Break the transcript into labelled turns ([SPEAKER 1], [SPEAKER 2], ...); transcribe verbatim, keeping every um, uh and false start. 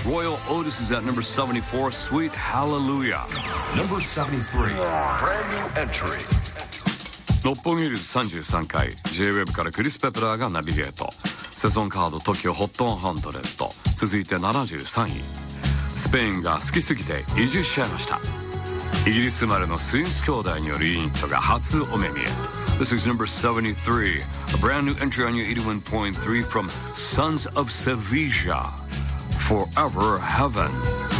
[SPEAKER 1] Royal Otis is at number seventy-four, Sweet Hallelujah.
[SPEAKER 2] Number seventy-three, brand new entry.
[SPEAKER 1] 六本木ヒルズさんじゅうさんかい ジェイウェブ からクリス・ペプラーがナビゲート。セゾンカード トキオ ホットハンドレッド。続いてななじゅうさんい、スペインが好きすぎて移住しちゃいました。イギリス生まれのスイス兄弟によるユニットが初お目見え。 This is number seventy-three, a brand new entry on your eighty-one point three from Sons of Sevilla, Forever Heaven.